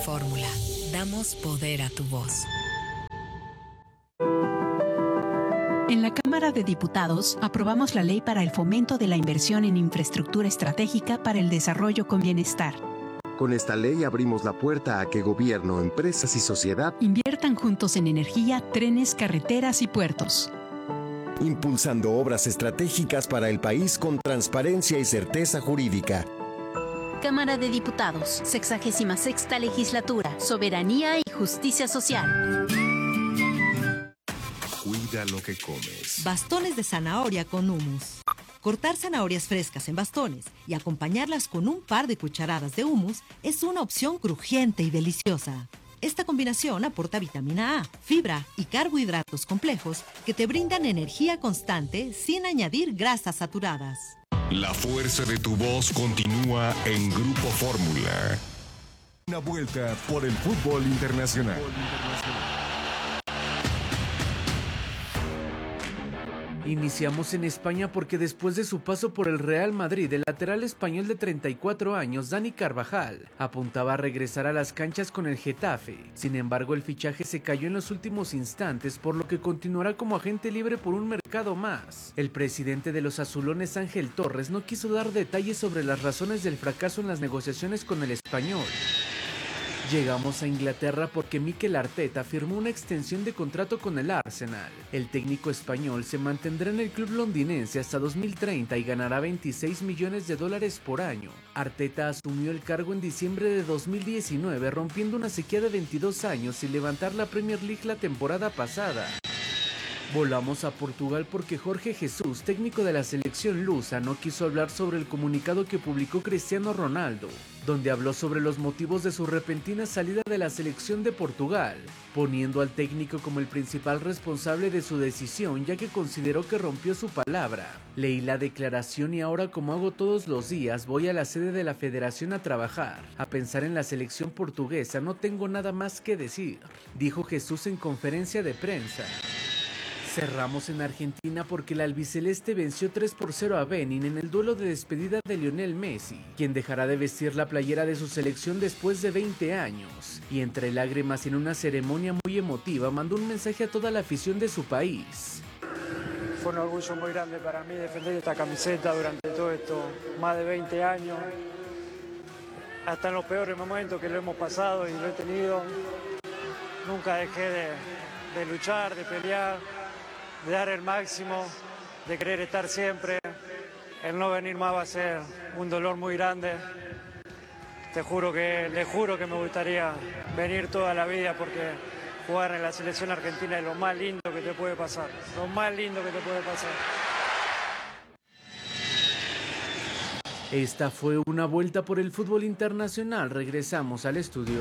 Fórmula, damos poder a tu voz. En la Cámara de Diputados aprobamos la ley para el fomento de la inversión en infraestructura estratégica para el desarrollo con bienestar. Con esta ley abrimos la puerta a que gobierno, empresas y sociedad inviertan juntos en energía, trenes, carreteras y puertos. Impulsando obras estratégicas para el país con transparencia y certeza jurídica. Cámara de Diputados, 66ª Legislatura, Soberanía y Justicia Social. Cuida lo que comes. Bastones de zanahoria con hummus. Cortar zanahorias frescas en bastones y acompañarlas con un par de cucharadas de hummus es una opción crujiente y deliciosa. Esta combinación aporta vitamina A, fibra y carbohidratos complejos que te brindan energía constante sin añadir grasas saturadas. La fuerza de tu voz continúa en Grupo Fórmula. Una vuelta por el fútbol internacional. Iniciamos en España porque después de su paso por el Real Madrid, el lateral español de 34 años, Dani Carvajal, apuntaba a regresar a las canchas con el Getafe. Sin embargo, el fichaje se cayó en los últimos instantes, por lo que continuará como agente libre por un mercado más. El presidente de los azulones, Ángel Torres, no quiso dar detalles sobre las razones del fracaso en las negociaciones con el español. Llegamos a Inglaterra porque Mikel Arteta firmó una extensión de contrato con el Arsenal. El técnico español se mantendrá en el club londinense hasta 2030 y ganará $26 millones por año. Arteta asumió el cargo en diciembre de 2019, rompiendo una sequía de 22 años y levantar la Premier League la temporada pasada. Volamos a Portugal porque Jorge Jesús, técnico de la selección lusa, no quiso hablar sobre el comunicado que publicó Cristiano Ronaldo, donde habló sobre los motivos de su repentina salida de la selección de Portugal, poniendo al técnico como el principal responsable de su decisión, ya que consideró que rompió su palabra. Leí la declaración y ahora, como hago todos los días, voy a la sede de la federación a trabajar, a pensar en la selección portuguesa, no tengo nada más que decir, dijo Jesús en conferencia de prensa. Cerramos en Argentina porque el albiceleste venció 3-0 a Benin en el duelo de despedida de Lionel Messi, quien dejará de vestir la playera de su selección después de 20 años. Y entre lágrimas y en una ceremonia muy emotiva mandó un mensaje a toda la afición de su país. Fue un orgullo muy grande para mí defender esta camiseta durante todo esto, más de 20 años. Hasta en los peores momentos que lo hemos pasado y lo he tenido, nunca dejé de luchar, de pelear, de dar el máximo, de querer estar siempre. El no venir más va a ser un dolor muy grande. Le juro que me gustaría venir toda la vida porque jugar en la selección argentina es lo más lindo que te puede pasar. Lo más lindo que te puede pasar. Esta fue una vuelta por el fútbol internacional. Regresamos al estudio.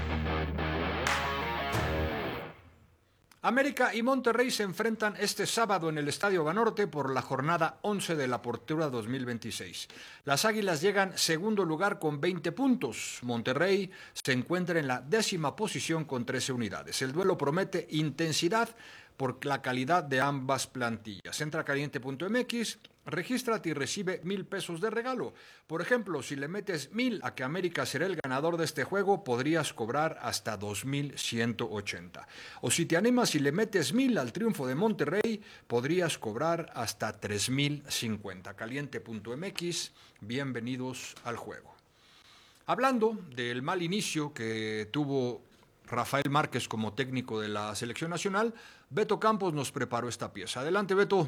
América y Monterrey se enfrentan este sábado en el Estadio Banorte por la jornada 11 de la Apertura 2026. Las Águilas llegan segundo lugar con 20 puntos. Monterrey se encuentra en la 10ª posición con 13 unidades. El duelo promete intensidad por la calidad de ambas plantillas. Entra a caliente.mx, regístrate y recibe $1,000 de regalo. Por ejemplo, si le metes 1,000 a que América será el ganador de este juego, podrías cobrar hasta 2,180. O si te animas y le metes 1,000 al triunfo de Monterrey, podrías cobrar hasta 3,050. Caliente.mx, bienvenidos al juego. Hablando del mal inicio que tuvo Rafael Márquez como técnico de la selección nacional, Beto Campos nos preparó esta pieza. Adelante, Beto.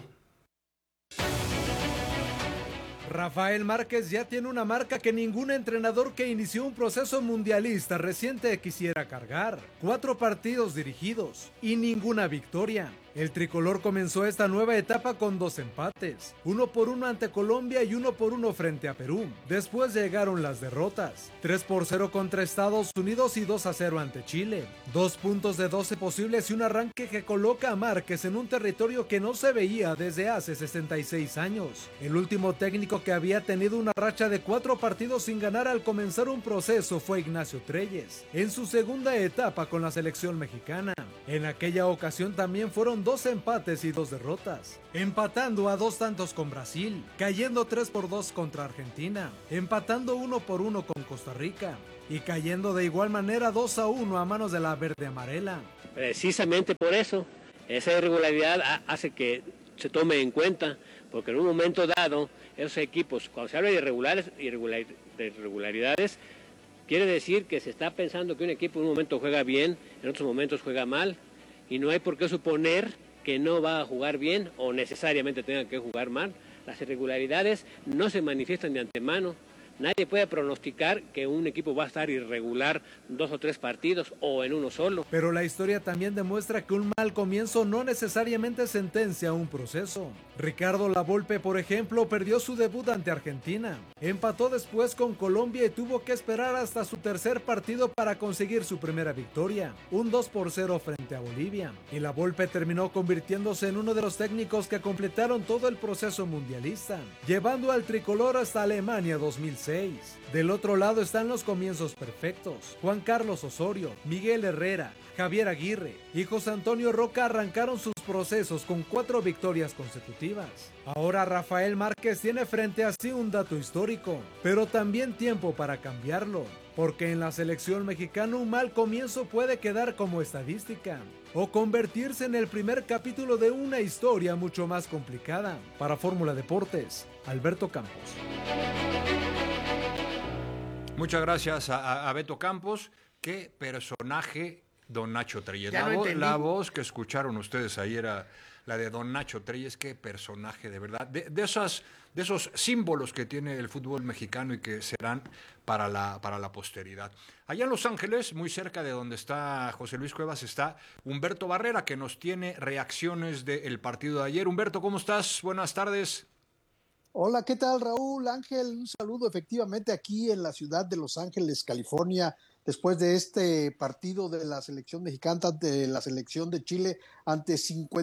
Rafael Márquez ya tiene una marca que ningún entrenador que inició un proceso mundialista reciente quisiera cargar. 4 partidos dirigidos y ninguna victoria. El tricolor comenzó esta nueva etapa con 2 empates, 1-1 ante Colombia y 1-1 frente a Perú. Después llegaron las derrotas, 3-0 contra Estados Unidos y 2-0 ante Chile. 2 puntos de 12 posibles y un arranque que coloca a Márquez en un territorio que no se veía desde hace 66 años. El último técnico que había tenido una racha de 4 partidos sin ganar al comenzar un proceso fue Ignacio Treyes, en su segunda etapa con la selección mexicana. En aquella ocasión también fueron 2 empates y 2 derrotas, empatando a 2 tantos con Brasil, cayendo 3-2 contra Argentina, empatando 1-1 con Costa Rica y cayendo de igual manera 2-1 a manos de la verde amarela. Precisamente por eso, esa irregularidad hace que se tome en cuenta, porque en un momento dado, esos equipos, cuando se habla de irregularidades, quiere decir que se está pensando que un equipo en un momento juega bien, en otros momentos juega mal, y no hay por qué suponer que no va a jugar bien o necesariamente tenga que jugar mal. Las irregularidades no se manifiestan de antemano. Nadie puede pronosticar que un equipo va a estar irregular 2 o 3 partidos o en uno solo. Pero la historia también demuestra que un mal comienzo no necesariamente sentencia un proceso. Ricardo Lavolpe, por ejemplo, perdió su debut ante Argentina. Empató después con Colombia y tuvo que esperar hasta su tercer partido para conseguir su primera victoria, un 2-0 frente a Bolivia. Y Lavolpe terminó convirtiéndose en uno de los técnicos que completaron todo el proceso mundialista, llevando al tricolor hasta Alemania 2006. Del otro lado están los comienzos perfectos. Juan Carlos Osorio, Miguel Herrera, Javier Aguirre y José Antonio Roca arrancaron sus procesos con 4 victorias consecutivas. Ahora Rafael Márquez tiene frente a sí un dato histórico, pero también tiempo para cambiarlo, porque en la selección mexicana un mal comienzo puede quedar como estadística o convertirse en el primer capítulo de una historia mucho más complicada. Para Fórmula Deportes, Alberto Campos. Muchas gracias a Beto Campos. Qué personaje, don Nacho Treyes. La voz que escucharon ustedes ahí era la de don Nacho Treyes. Qué personaje, de verdad. De esos símbolos que tiene el fútbol mexicano y que serán para la posteridad. Allá en Los Ángeles, muy cerca de donde está José Luis Cuevas, está Humberto Barrera, que nos tiene reacciones del partido de ayer. Humberto, ¿cómo estás? Buenas tardes. Hola, ¿qué tal, Raúl? Ángel, un saludo efectivamente aquí en la ciudad de Los Ángeles, California, después de este partido de la selección mexicana, de la selección de Chile, ante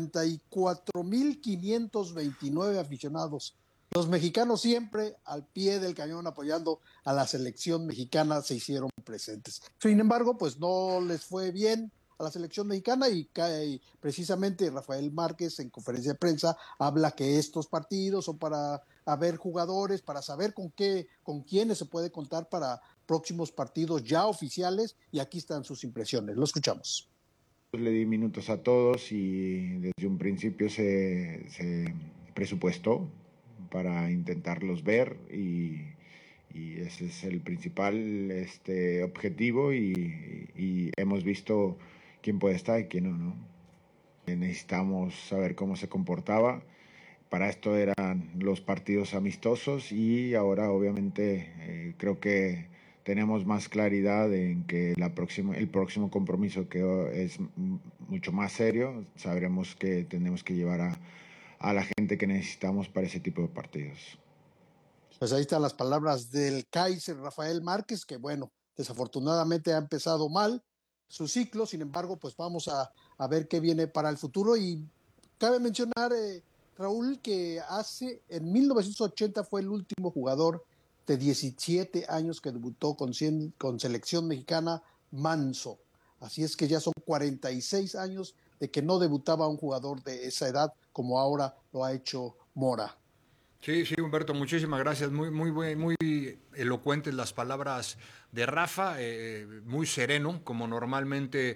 54,529 aficionados. Los mexicanos siempre al pie del cañón apoyando a la selección mexicana se hicieron presentes. Sin embargo, pues no les fue bien a la selección mexicana y precisamente Rafael Márquez en conferencia de prensa habla que estos partidos son para haber jugadores, para saber con quiénes se puede contar para próximos partidos ya oficiales, y aquí están sus impresiones. Lo escuchamos. Le di minutos a todos y desde un principio se presupuestó para intentarlos ver y ese es el principal objetivo y hemos visto quién puede estar y quién no. Necesitamos saber cómo se comportaba. Para esto eran los partidos amistosos y ahora obviamente creo que tenemos más claridad en que el próximo compromiso, que es mucho más serio, sabremos que tenemos que llevar a la gente que necesitamos para ese tipo de partidos. Pues ahí están las palabras del Kaiser Rafael Márquez, que bueno, desafortunadamente ha empezado mal su ciclo. Sin embargo, pues vamos a ver qué viene para el futuro. Y cabe mencionar, Raúl, que en 1980 fue el último jugador de 17 años que debutó con selección mexicana, Manso. Así es que ya son 46 años de que no debutaba un jugador de esa edad como ahora lo ha hecho Mora. Sí, Humberto, muchísimas gracias. Muy elocuentes las palabras de Rafa, muy sereno, como normalmente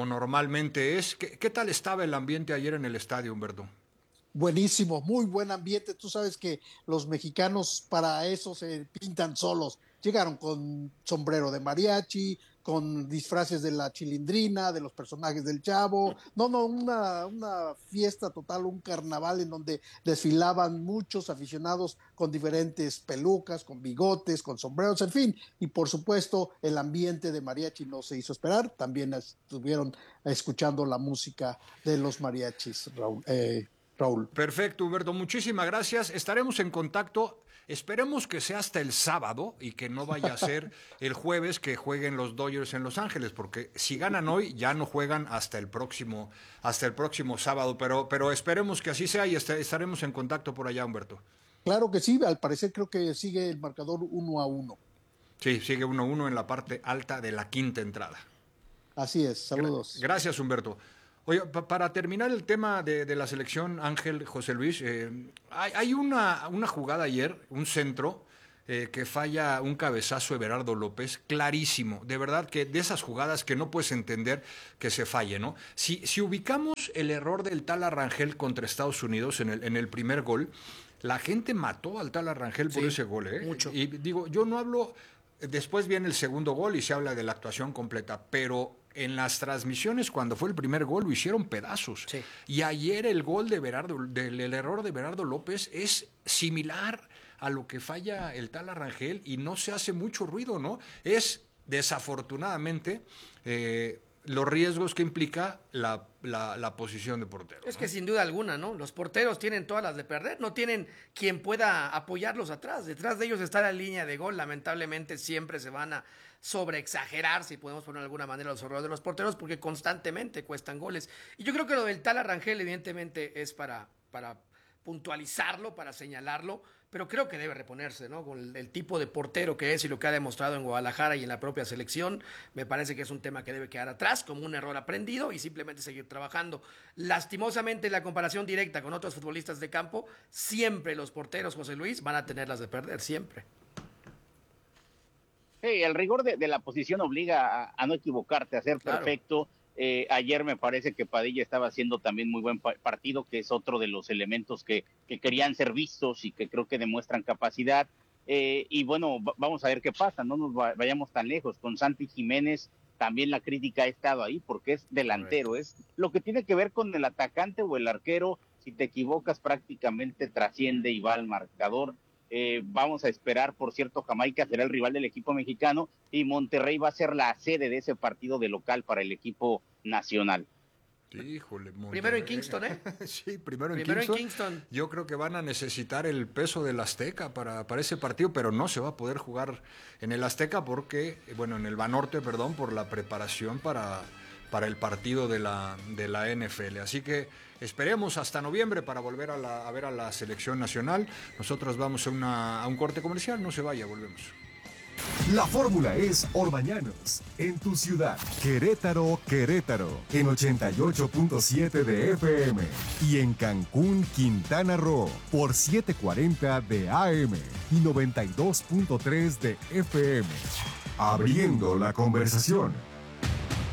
es. ¿Qué tal estaba el ambiente ayer en el estadio, Humberto? Buenísimo, muy buen ambiente. Tú sabes que los mexicanos para eso se pintan solos. Llegaron con sombrero de mariachi, con disfraces de la Chilindrina, de los personajes del Chavo. Una fiesta total, un carnaval en donde desfilaban muchos aficionados con diferentes pelucas, con bigotes, con sombreros, en fin. Y por supuesto, el ambiente de mariachi no se hizo esperar. También estuvieron escuchando la música de los mariachis, Raúl. Perfecto, Humberto, muchísimas gracias. Estaremos en contacto. Esperemos que sea hasta el sábado y que no vaya a ser el jueves que jueguen los Dodgers en Los Ángeles, porque si ganan hoy ya no juegan hasta el próximo sábado, pero esperemos que así sea y estaremos en contacto por allá, Humberto. Claro que sí, al parecer creo que sigue el marcador 1-1. Sí, sigue 1-1 en la parte alta de la quinta entrada. Así es, saludos. Gracias, Humberto. Oye, para terminar el tema de la selección, Ángel, José Luis, hay una jugada ayer, un centro, que falla un cabezazo de Berardo López, clarísimo, de verdad que de esas jugadas que no puedes entender que se falle, ¿no? Si ubicamos el error del Tala Rangel contra Estados Unidos en el primer gol, la gente mató al Tala Rangel por ese gol, ¿eh? Mucho. Y digo, yo no hablo, después viene el segundo gol y se habla de la actuación completa, pero en las transmisiones cuando fue el primer gol lo hicieron pedazos. Sí. Y ayer el gol de el error de Berardo López es similar a lo que falla el Tala Rangel y no se hace mucho ruido, ¿no? Es desafortunadamente los riesgos que implica la posición de portero. Es que sin duda alguna, ¿no? Los porteros tienen todas las de perder, no tienen quien pueda apoyarlos atrás. Detrás de ellos está la línea de gol. Lamentablemente siempre se van a sobreexagerar, si podemos poner de alguna manera, los errores de los porteros, porque constantemente cuestan goles. Y yo creo que lo del Tala Rangel evidentemente es para puntualizarlo, para señalarlo, pero creo que debe reponerse, ¿no? Con el tipo de portero que es y lo que ha demostrado en Guadalajara y en la propia selección, me parece que es un tema que debe quedar atrás como un error aprendido y simplemente seguir trabajando. Lastimosamente, la comparación directa con otros futbolistas de campo, siempre los porteros, José Luis, van a tener las de perder, siempre. Sí, el rigor de la posición obliga a no equivocarte, a ser perfecto. Ayer me parece que Padilla estaba haciendo también muy buen partido, que es otro de los elementos que querían ser vistos y que creo que demuestran capacidad. Y bueno, vamos a ver qué pasa, no nos vayamos tan lejos. Con Santi Jiménez también la crítica ha estado ahí porque es delantero, es lo que tiene que ver con el atacante o el arquero. Si te equivocas prácticamente trasciende y va al marcador. Vamos a esperar, por cierto, Jamaica será el rival del equipo mexicano y Monterrey va a ser la sede de ese partido de local para el equipo nacional. Híjole, Monterrey. Primero en Kingston, ¿eh? Sí, primero en Kingston. Yo creo que van a necesitar el peso del Azteca para ese partido, pero no se va a poder jugar en el Azteca porque, bueno, en el Banorte, perdón, por la preparación para el partido de la NFL. Así que esperemos hasta noviembre para volver a ver a la selección nacional. Nosotros vamos a un corte comercial, no se vaya, volvemos. La fórmula es Orbañanos, en tu ciudad. Querétaro, en 88.7 de FM. Y en Cancún, Quintana Roo, por 740 de AM y 92.3 de FM. Abriendo la conversación.